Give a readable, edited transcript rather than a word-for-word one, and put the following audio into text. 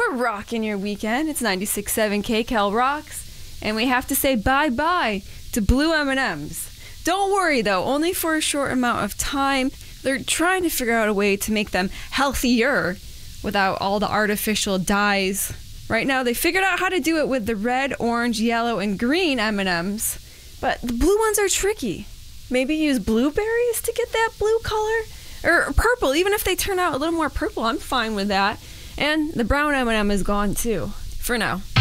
We're rocking your weekend. It's 96.7 KCAL Rocks, and we have to say bye-bye to blue M&Ms. Don't worry, though, only for a short amount of time. They're trying to figure out a way to make them healthier without all the artificial dyes. Right now, they figured out how to do it with the red, orange, yellow, and green M&Ms, but the blue ones are tricky. Maybe use blueberries to get that blue color? Or purple, even if they turn out a little more purple, I'm fine with that. And the brown M&M is gone too, for now.